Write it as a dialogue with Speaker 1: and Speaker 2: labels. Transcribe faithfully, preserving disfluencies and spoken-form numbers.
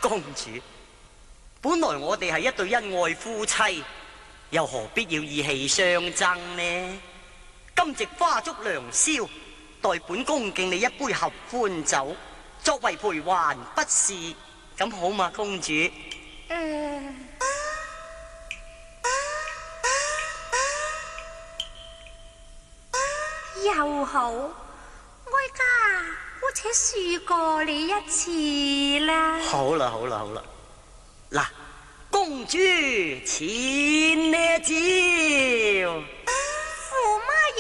Speaker 1: 公主，本來我哋係一對恩愛夫妻，又何必要意氣相爭呢？今夕花燭良宵，待本宮敬你一杯合歡酒，作為賠還不是，咁好嘛，公主？
Speaker 2: 嗯，又好，哀家姑且恕過你一次啦。
Speaker 1: 好啦，好啦，好啦，嗱，公主，錢呢招？